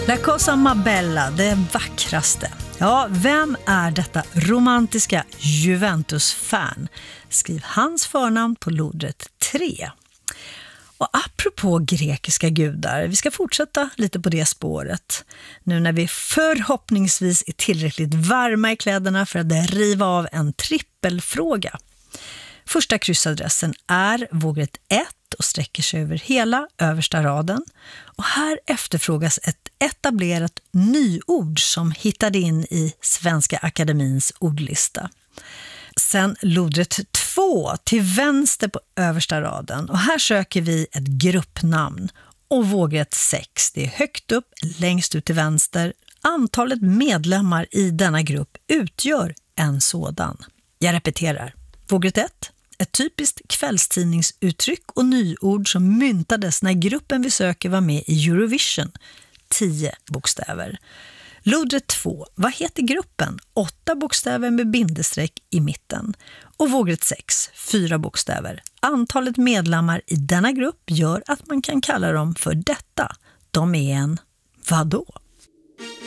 La Cosa Mabella, det vackraste. Ja, vem är detta romantiska Juventus-fan? Skriv hans förnamn på lodret 3. Och apropå grekiska gudar, vi ska fortsätta lite på det spåret. Nu när vi förhoppningsvis är tillräckligt varma i kläderna för att riva av en trippelfråga. Första kryssadressen är vågrätt 1 och sträcker sig över hela översta raden. Och här efterfrågas ett etablerat nyord som hittade in i Svenska Akademins ordlista. Sen lodret 2 till vänster på översta raden. Och här söker vi ett gruppnamn. Och vågrätt 6, det är högt upp, längst ut till vänster. Antalet medlemmar i denna grupp utgör en sådan. Jag repeterar. Vågrätt 1. Ett typiskt kvällstidningsuttryck och nyord som myntades när gruppen vi söker var med i Eurovision. 10 bokstäver. Lodret 2. Vad heter gruppen? 8 bokstäver med bindestreck i mitten. Och vågrätt 6. 4 bokstäver. Antalet medlemmar i denna grupp gör att man kan kalla dem för detta. De är en vadå?